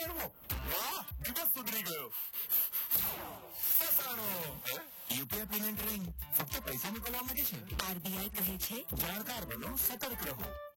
મેળવો. વાહ, દિવસ સુધરી ગયો. ફસાણો. યુપીઆઈ પેમેન્ટ રિંગ ફક્ત પૈસા મોકલવા માટે છે. આરબીઆઈ કહે છે, જાણકાર બનો, સતર્ક રહો.